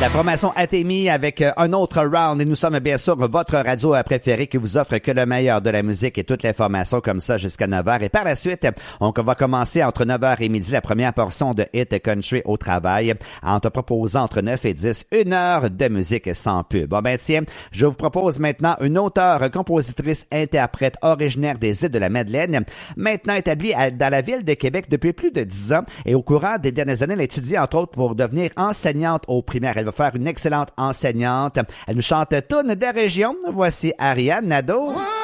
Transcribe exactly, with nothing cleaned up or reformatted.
La formation Atemi avec un autre round et nous sommes bien sûr votre radio préférée qui vous offre que le meilleur de la musique et toute l'information comme ça jusqu'à neuf heures. Et par la suite, on va commencer entre neuf heures et midi la première portion de Hit Country au travail en te proposant entre neuf et dix une heure de musique sans pub. Bon ben tiens, je vous propose maintenant une auteure, compositrice, interprète originaire des îles de la Madeleine, maintenant établie à, dans la ville de Québec depuis plus de dix ans et au courant des dernières années, elle étudie entre autres pour devenir enseignante au primaire. Elle va faire une excellente enseignante. Elle nous chante Toune de région. Voici Ariane Nadeau.